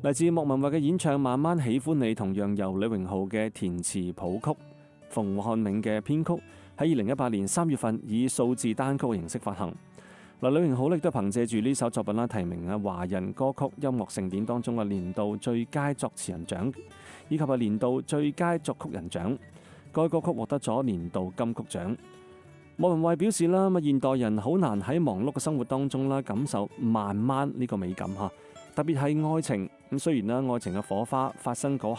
嚟自莫文蔚嘅演唱《慢慢喜歡你》，同樣由李榮浩嘅填詞譜曲，馮漢銘嘅編曲，喺2018年3月份以數字單曲嘅形式發行。李榮浩亦都憑借住呢首作品啦，提名華人歌曲音樂盛典當中嘅年度最佳作詞人獎，以及年度最佳作曲人獎。該歌曲獲得咗年度金曲獎。莫文蔚表示啦，現代人好難喺忙碌嘅生活當中啦，感受慢慢呢個美感嚇，特別係愛情。咁雖然啦，愛情嘅火花發生嗰